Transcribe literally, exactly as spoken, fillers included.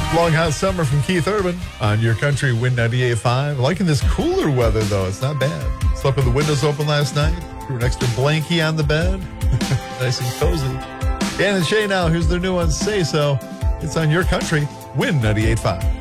Long Hot Summer from Keith Urban on your country Win ninety-eight point five. Liking this cooler weather, though. It's not bad. Slept with the windows open last night. Threw an extra blankie on the bed. Nice and cozy. Dan and Shay now. Here's their new one, Say So. It's on your country Win ninety-eight point five.